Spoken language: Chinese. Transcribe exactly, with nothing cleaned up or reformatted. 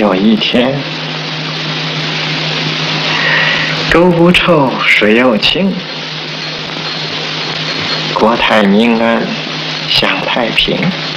有一天，狗不臭，水又清，国泰民安，享太平。